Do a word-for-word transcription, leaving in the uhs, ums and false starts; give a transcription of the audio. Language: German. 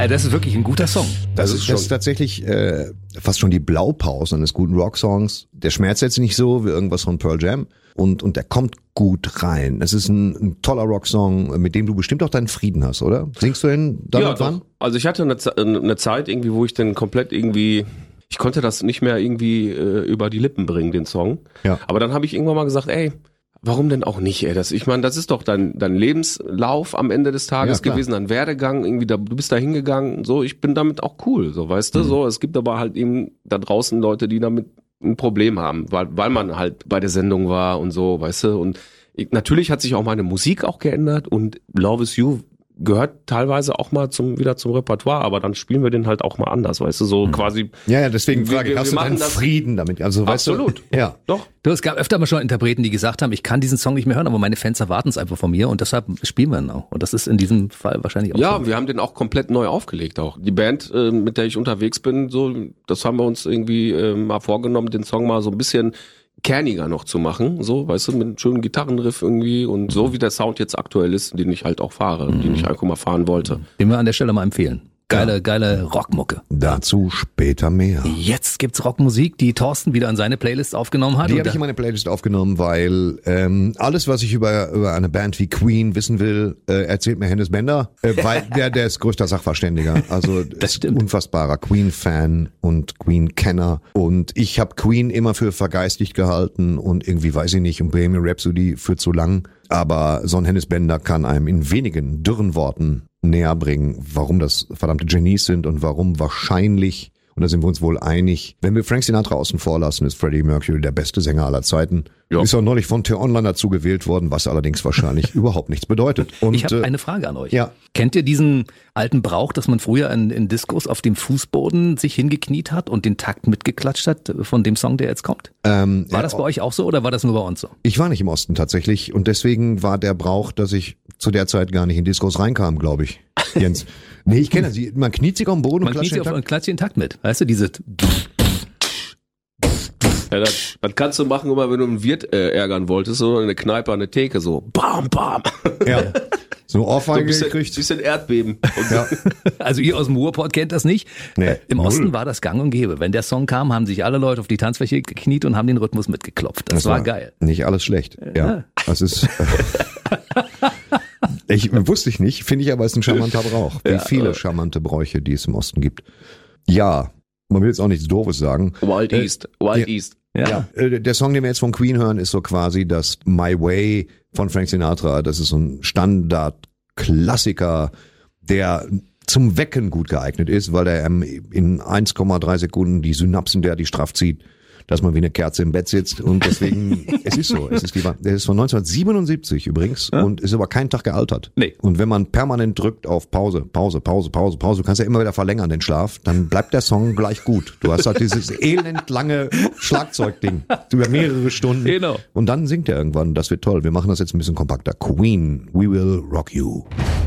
also das ist wirklich ein guter Song. Das, das ist, das ist tatsächlich äh, fast schon die Blaupause eines guten Rocksongs. Der schmerzt jetzt nicht so wie irgendwas von Pearl Jam und und der kommt gut rein. Es ist ein, ein toller Rocksong, mit dem du bestimmt auch deinen Frieden hast, oder? Singst du denn dann ja, irgendwann? doch. Also ich hatte eine, eine Zeit irgendwie, wo ich dann komplett irgendwie, ich konnte das nicht mehr irgendwie äh, über die Lippen bringen, den Song. Ja. Aber dann habe ich irgendwann mal gesagt, ey, warum denn auch nicht, ey? Das, ich meine, das ist doch dein, dein Lebenslauf am Ende des Tages Ja, gewesen, dein Werdegang, irgendwie, da, du bist da hingegangen, so, ich bin damit auch cool, so, weißt du, Mhm. so, es gibt aber halt eben da draußen Leute, die damit ein Problem haben, weil, weil man halt bei der Sendung war und so, weißt du, und ich, natürlich hat sich auch meine Musik auch geändert und Love Is You gehört teilweise auch mal zum wieder zum Repertoire, aber dann spielen wir den halt auch mal anders, weißt du, so quasi. Ja, ja, deswegen Wir- frage ich, wir- hast wir du deinen machen das- Frieden damit? Also, weißt Absolut. du? Ja. Doch. Du, es gab öfter mal schon Interpreten, die gesagt haben, ich kann diesen Song nicht mehr hören, aber meine Fans erwarten es einfach von mir und deshalb spielen wir ihn auch. Und das ist in diesem Fall wahrscheinlich auch Ja, so. wir haben den auch komplett neu aufgelegt auch. Die Band, äh, mit der ich unterwegs bin, so, das haben wir uns irgendwie äh, mal vorgenommen, den Song mal so ein bisschen kerniger noch zu machen, so, weißt du, mit einem schönen Gitarrenriff irgendwie und so wie der Sound jetzt aktuell ist, den ich halt auch fahre, mhm. den ich einfach mal fahren wollte. Den wir an der Stelle mal empfehlen. Geile, geile Rockmucke. Dazu später mehr. Jetzt gibt's Rockmusik, die Thorsten wieder an seine Playlist aufgenommen hat. Die Und habe ich da- in meine Playlist aufgenommen, weil ähm, alles, was ich über über eine Band wie Queen wissen will, äh, erzählt mir Hennes Bender, äh, weil der der ist größter Sachverständiger. Also Das ist stimmt. unfassbarer Queen-Fan und Queen-Kenner. Und ich habe Queen immer für vergeistigt gehalten und irgendwie weiß ich nicht, und Bohemian Rhapsody für zu lang. Aber so ein Hennes Bender kann einem in wenigen dürren Worten näher bringen, warum das verdammte Genies sind und warum wahrscheinlich, und da sind wir uns wohl einig, wenn wir Frank Sinatra außen vor lassen, ist Freddie Mercury der beste Sänger aller Zeiten. Ja. Ist auch neulich von T-Online dazu gewählt worden, was allerdings wahrscheinlich überhaupt nichts bedeutet. Und, Ich habe äh, eine Frage an euch. ja. Kennt ihr diesen alten Brauch, dass man früher in, in Diskos auf dem Fußboden sich hingekniet hat und den Takt mitgeklatscht hat von dem Song, der jetzt kommt? ähm, War das bei euch auch so oder war das nur bei uns so? Ich war nicht im Osten tatsächlich und deswegen war der Brauch, dass ich zu der Zeit gar nicht in Diskos reinkam, glaube ich. Jens. Nee, ich kenne das. Man kniet sich auf den Boden Man und kniet klatscht sich den auf Takt. und klatscht den Takt mit. Weißt du, diese... Ja, das, das kannst du machen, immer wenn du einen Wirt äh, ärgern wolltest, so eine Kneipe an der Theke, so bam, bam. Ja. So eine So Ohrfeige ein bisschen, gekriegt. bisschen Erdbeben. Und Ja. Also ihr aus dem Ruhrpott kennt das nicht. Nee, Äh, Im null. Osten war das gang und gäbe. Wenn der Song kam, haben sich alle Leute auf die Tanzfläche gekniet und haben den Rhythmus mitgeklopft. Das, war geil. Nicht alles schlecht. Ja. Das ist. ich wusste ich nicht, finde ich aber ist ein charmanter Brauch. Wie Ja, viele äh. charmante Bräuche, die es im Osten gibt. Ja, man will jetzt auch nichts Doofes sagen. Wild Äh, East, Wild ja. East. Ja. Ja, äh, der Song, den wir jetzt von Queen hören, ist so quasi das My Way von Frank Sinatra. Das ist so ein Standard-Klassiker, der zum Wecken gut geeignet ist, weil er ähm, in eins Komma drei Sekunden die Synapsen, der die straff zieht, dass man wie eine Kerze im Bett sitzt. Und deswegen, es ist so. Es ist lieber, der ist von neunzehnhundertsiebenundsiebzig übrigens und ist aber keinen Tag gealtert. Nee. Und wenn man permanent drückt auf Pause, Pause, Pause, Pause, Pause, du kannst ja immer wieder verlängern den Schlaf, dann bleibt der Song gleich gut. Du hast halt dieses elendlange Schlagzeugding über mehrere Stunden. Genau. Und dann singt er irgendwann. Das wird toll. Wir machen das jetzt ein bisschen kompakter. Queen, we will rock you.